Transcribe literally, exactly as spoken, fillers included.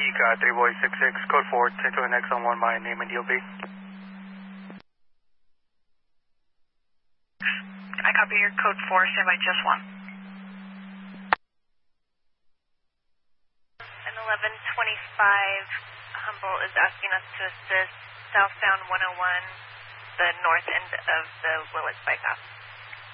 got three boy six six, code four, take to the next on one by name and D O B. I copy your code four, stand by just one. And eleven twenty-five, Humboldt is asking us to assist southbound one oh one, the north end of the Willits bypass.